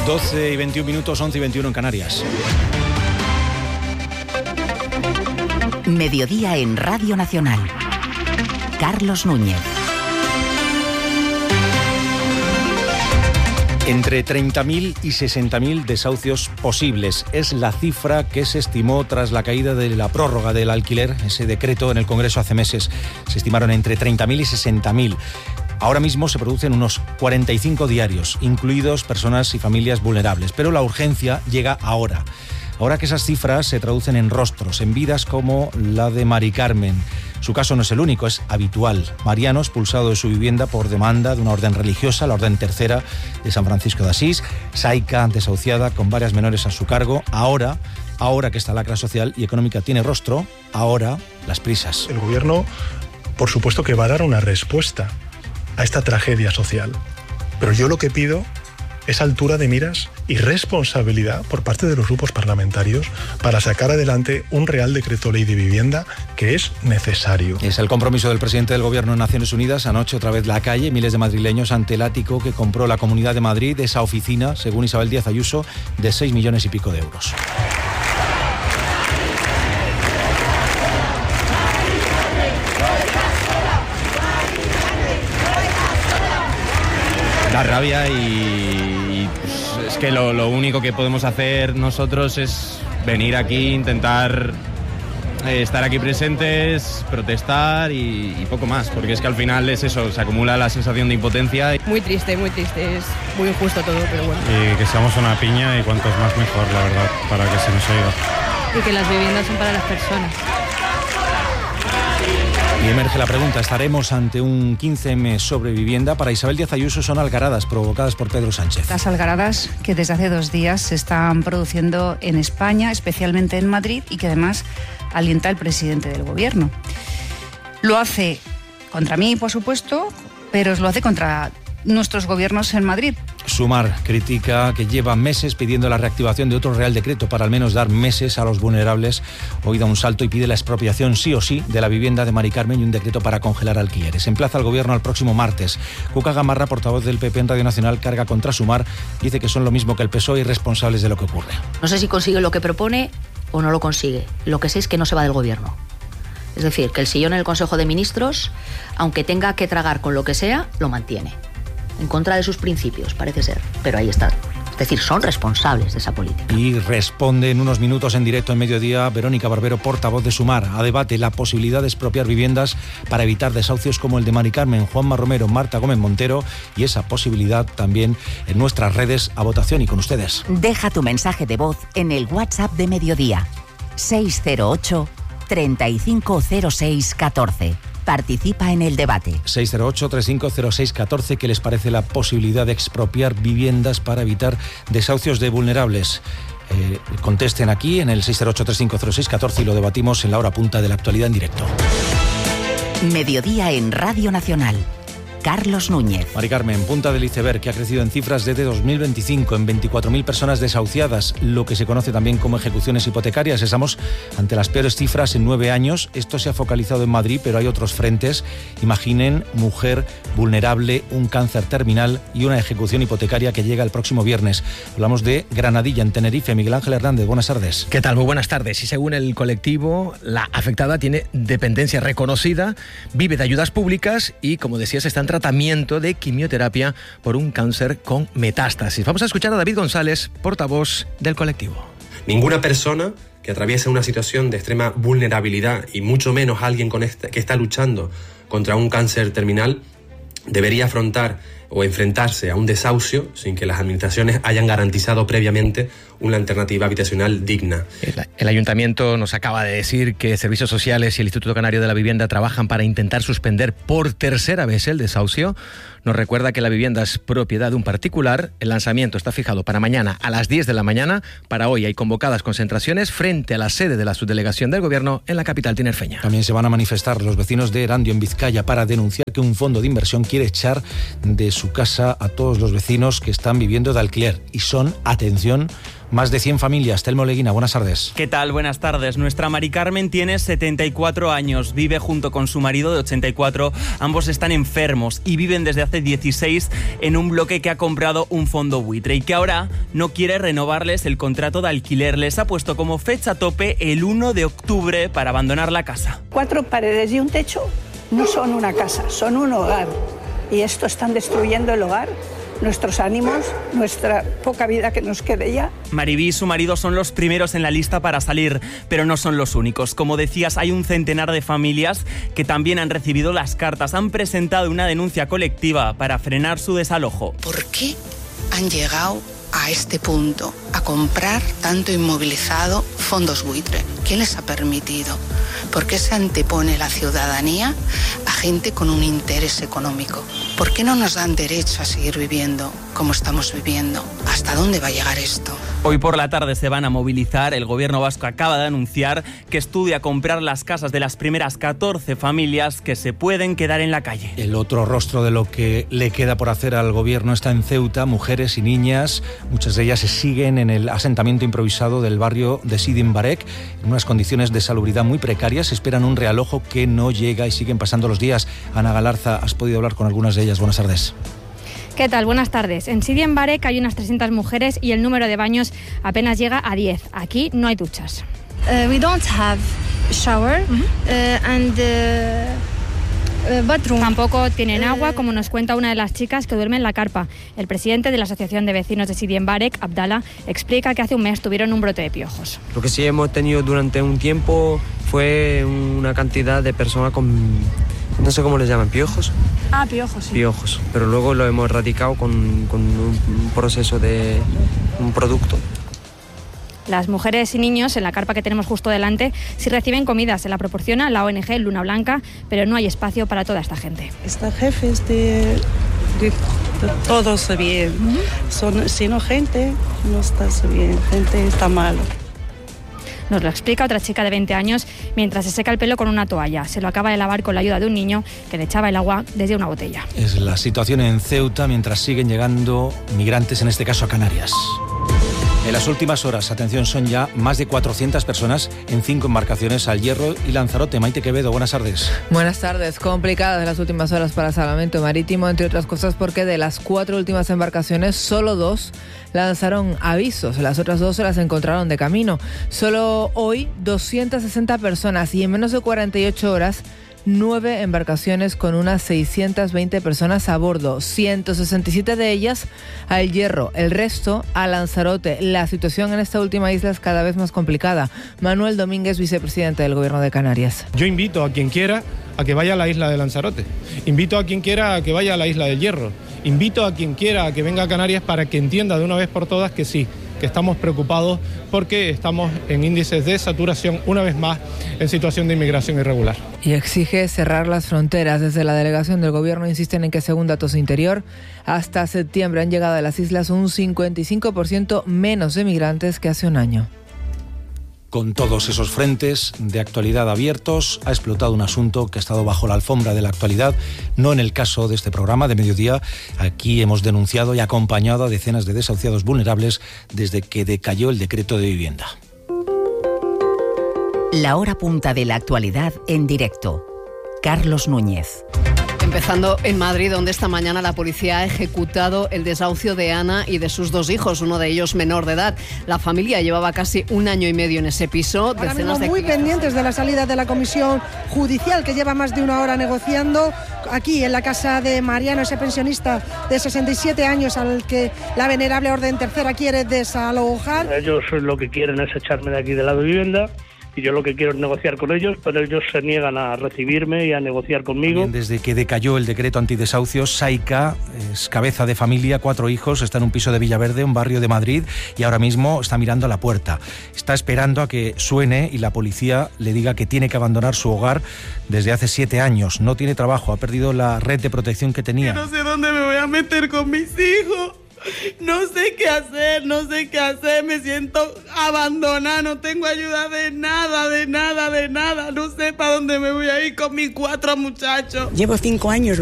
12 y 21 minutos, 11 y 21 en Canarias. Mediodía en Radio Nacional. Carlos Núñez. Entre 30.000 y 60.000 desahucios posibles es la cifra que se estimó tras la caída de la prórroga del alquiler, ese decreto en el Congreso hace meses. Se estimaron entre 30.000 y 60.000. Ahora mismo se producen unos 45 diarios, incluidos personas y familias vulnerables. Pero la urgencia llega ahora. Ahora que esas cifras se traducen en rostros, en vidas como la de Mari Carmen. Su caso no es el único, es habitual. Mariano, expulsado de su vivienda por demanda de una orden religiosa, la Orden Tercera de San Francisco de Asís. Saika, desahuciada, con varias menores a su cargo. Ahora que esta lacra social y económica tiene rostro, ahora las prisas. El gobierno, por supuesto que va a dar una respuesta a esta tragedia social. Pero yo lo que pido es altura de miras y responsabilidad por parte de los grupos parlamentarios para sacar adelante un Real Decreto Ley de Vivienda que es necesario. Es el compromiso del presidente del Gobierno en Naciones Unidas. Anoche otra vez la calle, miles de madrileños ante el ático que compró la Comunidad de Madrid, esa oficina, según Isabel Díaz Ayuso, de 6 millones y pico de euros. Da rabia y pues, es que lo único que podemos hacer nosotros es venir aquí, intentar estar aquí presentes, protestar y poco más, porque es que al final es eso, se acumula la sensación de impotencia. Muy triste, es muy injusto todo, pero bueno. Y que seamos una piña y cuantos más mejor, la verdad, para que se nos oiga. Y que las viviendas son para las personas. Y emerge la pregunta, ¿estaremos ante un 15M sobre vivienda? Para Isabel Díaz Ayuso son algaradas provocadas por Pedro Sánchez. Las algaradas que desde hace 2 días se están produciendo en España, especialmente en Madrid, y que además alienta el presidente del Gobierno. Lo hace contra mí, por supuesto, pero lo hace contra nuestros gobiernos en Madrid. Sumar critica que lleva meses pidiendo la reactivación de otro Real Decreto para al menos dar meses a los vulnerables. Hoy da un salto y pide la expropiación sí o sí de la vivienda de Mari Carmen y un decreto para congelar alquileres. Emplaza al Gobierno al próximo martes. Cuca Gamarra, portavoz del PP en Radio Nacional, carga contra Sumar. Dice que son lo mismo que el PSOE y responsables de lo que ocurre. No sé si consigue lo que propone o no lo consigue. Lo que sé es que no se va del Gobierno. Es decir, que el sillón en el Consejo de Ministros, aunque tenga que tragar con lo que sea, lo mantiene. En contra de sus principios, parece ser. Pero ahí está. Es decir, son responsables de esa política. Y responde en unos minutos en directo en Mediodía Verónica Barbero, portavoz de Sumar. A debate la posibilidad de expropiar viviendas para evitar desahucios como el de Mari Carmen, Juanma Romero, Marta Gómez Montero, y esa posibilidad también en nuestras redes a votación y con ustedes. Deja tu mensaje de voz en el WhatsApp de Mediodía. 608 350614. Participa en el debate. 608-350614. ¿Qué les parece la posibilidad de expropiar viviendas para evitar desahucios de vulnerables? Contesten aquí en el 608-350614 y lo debatimos en la hora punta de la actualidad en directo. Mediodía en Radio Nacional. Carlos Núñez. Mari Carmen, punta del iceberg, que ha crecido en cifras desde 2025, en 24.000 personas desahuciadas, lo que se conoce también como ejecuciones hipotecarias. Estamos ante las peores cifras en 9 años. Esto se ha focalizado en Madrid, pero hay otros frentes. Imaginen, mujer vulnerable, un cáncer terminal y una ejecución hipotecaria que llega el próximo viernes. Hablamos de Granadilla, en Tenerife. Miguel Ángel Hernández, buenas tardes. ¿Qué tal? Muy buenas tardes. Y según el colectivo, la afectada tiene dependencia reconocida, vive de ayudas públicas y, como decías, está en tratamiento de quimioterapia por un cáncer con metástasis. Vamos a escuchar a David González, portavoz del colectivo. Ninguna persona que atraviesa una situación de extrema vulnerabilidad y mucho menos alguien que está luchando contra un cáncer terminal debería afrontar o enfrentarse a un desahucio sin que las administraciones hayan garantizado previamente una alternativa habitacional digna. El ayuntamiento nos acaba de decir que Servicios Sociales y el Instituto Canario de la Vivienda trabajan para intentar suspender por tercera vez el desahucio. Nos recuerda que la vivienda es propiedad de un particular. El lanzamiento está fijado para mañana a las 10 de la mañana. Para hoy hay convocadas concentraciones frente a la sede de la subdelegación del Gobierno en la capital tinerfeña. También se van a manifestar los vecinos de Erandio, en Vizcaya, para denunciar que un fondo de inversión quiere echar de su casa a todos los vecinos que están viviendo de alquiler. Y son, atención, Más de 100 familias. Telmo Leguina, buenas tardes. ¿Qué tal? Buenas tardes. Nuestra Mari Carmen tiene 74 años, vive junto con su marido de 84, ambos están enfermos y viven desde hace 16 en un bloque que ha comprado un fondo buitre y que ahora no quiere renovarles el contrato de alquiler. Les ha puesto como fecha tope el 1 de octubre para abandonar la casa. 4 paredes y un techo no son una casa, son un hogar y esto están destruyendo el hogar. Nuestros ánimos, nuestra poca vida que nos quede ya. Maribí y su marido son los primeros en la lista para salir, pero no son los únicos. Como decías, hay un centenar de familias que también han recibido las cartas. Han presentado una denuncia colectiva para frenar su desalojo. ¿Por qué han llegado a este punto, a comprar tanto inmovilizado fondos buitre? ¿Quién les ha permitido? ¿Por qué se antepone la ciudadanía a gente con un interés económico? ¿Por qué no nos dan derecho a seguir viviendo como estamos viviendo? ¿Hasta dónde va a llegar esto? Hoy por la tarde se van a movilizar. El gobierno vasco acaba de anunciar que estudia comprar las casas de las primeras 14 familias que se pueden quedar en la calle. El otro rostro de lo que le queda por hacer al gobierno está en Ceuta. Mujeres y niñas, muchas de ellas se siguen en el asentamiento improvisado del barrio de Sidi Mbarek, en unas condiciones de salubridad muy precarias. Esperan un realojo que no llega y siguen pasando los días. Ana Galarza, has podido hablar con algunas de ellas. Buenas tardes. ¿Qué tal? Buenas tardes. En Sidi Mbarek hay unas 300 mujeres y el número de baños apenas llega a 10. Aquí no hay duchas. We don't have shower bathroom. Tampoco tienen agua, como nos cuenta una de las chicas que duerme en la carpa. El presidente de la Asociación de Vecinos de Sidi Mbarek, Abdallah, explica que hace un mes tuvieron un brote de piojos. Lo que sí hemos tenido durante un tiempo fue una cantidad de personas con, no sé cómo les llaman, piojos. Ah, piojos, sí. Piojos, pero luego lo hemos erradicado con un proceso de un producto. Las mujeres y niños en la carpa que tenemos justo delante sí reciben comida, se la proporciona la ONG Luna Blanca, pero no hay espacio para toda esta gente. Esta jefe es de todos bien, sino gente no está bien, gente está malo. Nos lo explica otra chica de 20 años mientras se seca el pelo con una toalla. Se lo acaba de lavar con la ayuda de un niño que le echaba el agua desde una botella. Es la situación en Ceuta mientras siguen llegando migrantes, en este caso a Canarias. En las últimas horas, atención, son ya más de 400 personas en 5 embarcaciones al Hierro y Lanzarote. Maite Quevedo, buenas tardes. Buenas tardes. Complicadas las últimas horas para Salvamento Marítimo, entre otras cosas porque de las 4 últimas embarcaciones, solo 2 lanzaron avisos. Las otras 2 se las encontraron de camino. Solo hoy, 260 personas y en menos de 48 horas, 9 embarcaciones con unas 620 personas a bordo, 167 de ellas al Hierro, el resto a Lanzarote. La situación en esta última isla es cada vez más complicada. Manuel Domínguez, vicepresidente del Gobierno de Canarias. Yo invito a quien quiera a que vaya a la isla de Lanzarote, invito a quien quiera a que vaya a la isla del Hierro, invito a quien quiera a que venga a Canarias para que entienda de una vez por todas que sí, que estamos preocupados porque estamos en índices de saturación, una vez más, en situación de inmigración irregular. Y exige cerrar las fronteras. Desde la delegación del gobierno insisten en que, según datos de Interior, hasta septiembre han llegado a las islas un 55% menos de migrantes que hace un año. Con todos esos frentes de actualidad abiertos, ha explotado un asunto que ha estado bajo la alfombra de la actualidad, no en el caso de este programa de Mediodía. Aquí hemos denunciado y acompañado a decenas de desahuciados vulnerables desde que decayó el decreto de vivienda. La hora punta de la actualidad en directo. Carlos Núñez. Empezando en Madrid, donde esta mañana la policía ha ejecutado el desahucio de Ana y de sus 2 hijos, uno de ellos menor de edad. La familia llevaba casi 1 año y medio en ese piso. Ahora mismo muy pendientes de la salida de la comisión judicial, que lleva más de 1 hora negociando aquí en la casa de Mariano, ese pensionista de 67 años al que la venerable orden tercera quiere desalojar. Ellos lo que quieren es echarme de aquí de la vivienda. Y yo lo que quiero es negociar con ellos, pero ellos se niegan a recibirme y a negociar conmigo. También desde que decayó el decreto antidesahucios, Saika es cabeza de familia, 4 hijos, está en un piso de Villaverde, un barrio de Madrid, y ahora mismo está mirando a la puerta. Está esperando a que suene y la policía le diga que tiene que abandonar su hogar desde hace 7 años. No tiene trabajo, ha perdido la red de protección que tenía. No sé dónde me voy a meter con mis hijos. No sé qué hacer, me siento abandonada, no tengo ayuda de nada, no sé para dónde me voy a ir con mis 4 muchachos. Llevo 5 años